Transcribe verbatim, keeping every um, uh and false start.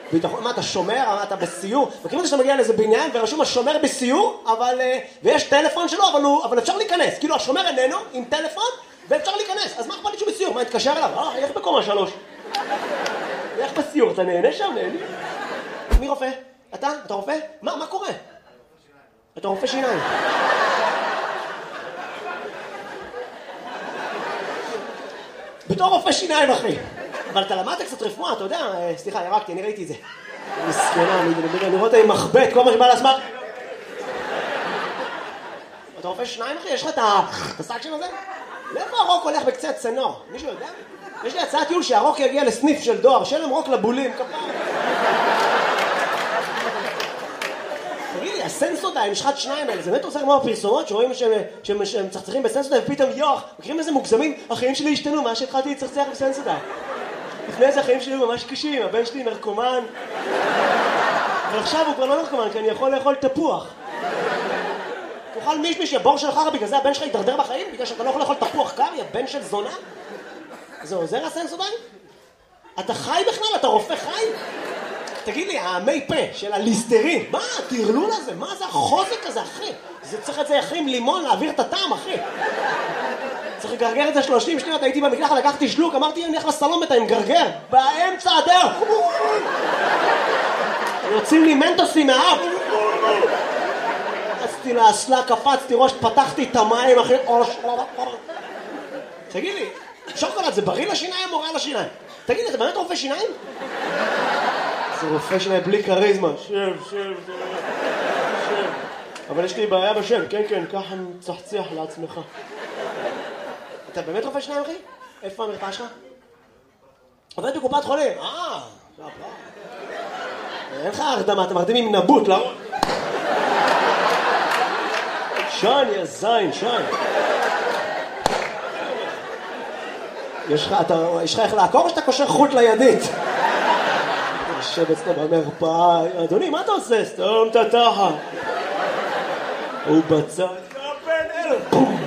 ביטחון, מה אתה שומר, מה אתה בסיור? מכירים את זה שאתה מגיע לאיזה בניין ורשום השומר בסיור, אבל, ויש טלפון שלו, אבל, הוא, אבל אפשר להיכנס. כאילו השומר איננו עם טלפון ואפשר להיכנס. אז מה אכפת לי שהוא בסיור? מה, התקשר אליו? אה, איך בקומה שלוש? איך בסיור? אתה נהנה שם? נהנה? מי רופא? אתה? אתה רופא? מה, מה קורה? אתה רופא שיניים. בתור רופא שיניים, אחי. אבל אתה למדת קצת רפואה, אתה יודע, סליחה, ירקתי, אני ראיתי את זה. מסכנה, אני רואה אותה עם מחבט, כל מה שבא לעצמך. אתה רופא שיניים, אחי? יש לך את הסאקשן הזה? לאיפה הרוק הולך בקצה הצנור? מישהו יודע? יש לי הצעת טיול שהרוק יגיע לסניף של דואר, שאין להם רוק לבולים, כפר. תגיד לי, הסנסודיים, משחת שניים האלה, זה באמת עושה כמו הפרסומות שרואים שהם מצחצחים בסנסודיים ופתאום יוח, מכירים איזה מוגזמים? החיים שלי השתנו, מה שהתחלתי לצחצח בסנסודיים. לפני זה החיים שלי היו ממש קשים, הבן שלי נרקומן. אבל עכשיו הוא כבר לא נרקומן, כי אני יכול לאכול תפוח. תאכל מישמיש, הבור שלך, בגלל זה הבן שלך ידרדר בחיים? בגלל שאתה לא יכול לאכול תפוח קר, יא בן של זונה? זה עוזר הסנסודיים? אתה חי בכלל? אתה רופא חי? תגיד לי, המי פה של הליסטרין, מה התרלול הזה? מה זה החוזק הזה, אחי? זה צריך את זה אחי עם לימון להעביר את הטעם, אחי. צריך לגרגר את זה שלושים שניות, הייתי במקלחת, לקחתי שלוק, אמרתי, אני הולך לסלום את הגרגר, באמצע הדרך. יוצאים לי מנטוסים מהאף. רצתי לאסלה, קפצתי ראש, פתחתי את המים, אחי. תגיד לי, שוקולד זה בריא לשיניים או רע לשיניים? תגיד לי, אתה באמת רופא שיניים? זה רופא שיניים בלי קריזמה. שב, שב, שב. אבל יש לי בעיה בשם, כן, כן, ככה מצחצח לעצמך. אתה באמת רופא שיניים, אחי? איפה המרפאה שלך? עובד בקופת חולים. אה, אין לך הרדמה, אתה מרדים עם נבוט, לא? שן, יא זין, שן. יש לך, אתה, יש לך איך לעקור או שאתה קושר חוט לידית? יושב אצלנו במרפאה, אדוני, מה אתה עושה? סתום את התחת. הוא בצד, בן אל, בום.